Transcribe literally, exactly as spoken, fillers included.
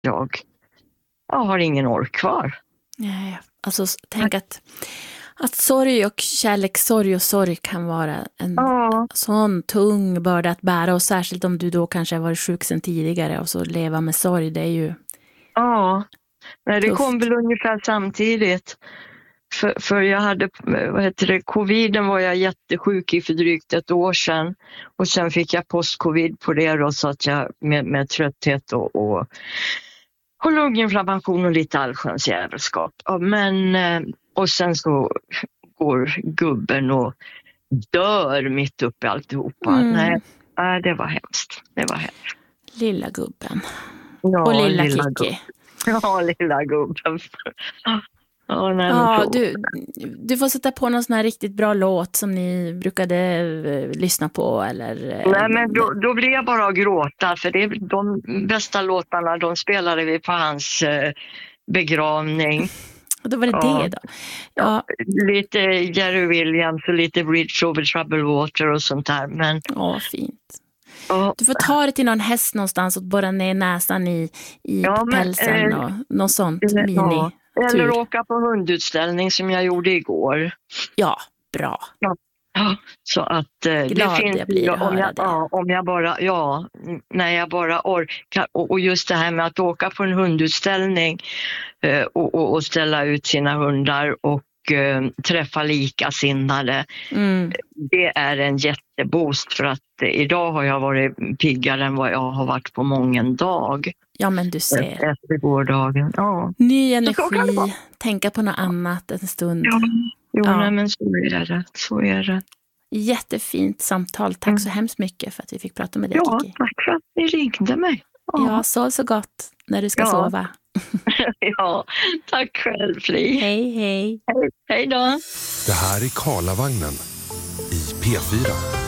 jag, jag har ingen ork kvar. Nej, alltså tänk att, att sorg och kärlek, sorg och sorg kan vara en Ja. sån tung börda att bära. Och särskilt om du då kanske har varit sjuk sedan tidigare och så leva med sorg, det är ju... Ja, nej, det tufft. kom väl ungefär samtidigt. För, för jag hade, vad heter det, coviden var jag jättesjuk i för drygt ett år sedan. Och sen fick jag post-covid på det då, så att jag med, med trötthet och, och, och lunginflammation och lite allsköns jävelskap. Ja, men, och sen så går gubben och dör mitt upp i alltihopa. Mm. Nej, nej, det var hemskt. Det var hemskt. Lilla gubben. Ja, och lilla, lilla Kiki. Gubben. Ja, lilla gubben. Ja, nej, ja du, du får sätta på någon sån här riktigt bra låt som ni brukade uh, lyssna på. Eller, uh, nej, men då, då blir jag bara att gråta. För det är de bästa låtarna, de spelade vi på hans uh, begravning. Och då var det ja. det då? Ja. Lite Jerry Williams och lite Bridge over Troubled Water och sånt där. Men... Ja, fint. Ja. Du får ta det till någon häst någonstans och borra ner näsan i, i ja, pälsen men, och något sånt ja. mini. Eller åka på hundutställning som jag gjorde igår. Ja, bra. Ja, ja så att eh, Glad det finns jag blir att om höra jag, det. ja, om jag bara ja, när jag bara orkar och, och just det här med att åka på en hundutställning eh, och, och, och ställa ut sina hundar och eh, träffa likasinnade. Mm. Det är en jätteboost för att eh, idag har jag varit piggare än vad jag har varit på mången dag. Ja, men du ser. Efter gårdagen. Ja. Ny energi, tänka på något annat en stund. Ja, jo, ja. Nej, men så är det. Så är det. Jättefint samtal. Tack mm. så hemskt mycket för att vi fick prata med dig, ja, Kiki. Tack för att ni ringde mig. Ja, ja sov så gott när du ska ja. sova. ja, tack själv, Fli. Hej, hej. Hej, hej då. Det här är Karlavagnen i P fyra.